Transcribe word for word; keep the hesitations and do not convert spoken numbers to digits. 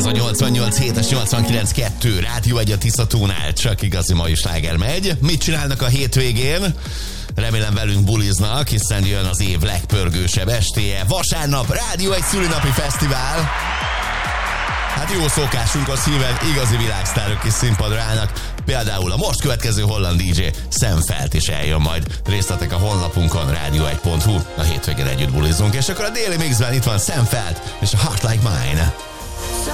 a nyolcvannyolc hét és nyolcvankilenc kettő Rádió egy a Tiszatónál, csak igazi mai sláger megy. Mit csinálnak a hétvégén? Remélem velünk buliznak, hiszen jön az év legpörgősebb estéje. Vasárnap Rádió egy szülinapi fesztivál. Hát jó szokásunkhoz híven igazi világsztárok is színpadra állnak. Például a most következő holland dé dzsé Sam Feldt is eljön majd. Részletek a honlapunkon rádió egy pont hu. A hétvégén együtt bulizunk, és akkor a déli mixben itt van Sam Feldt és a Heart Like Mine.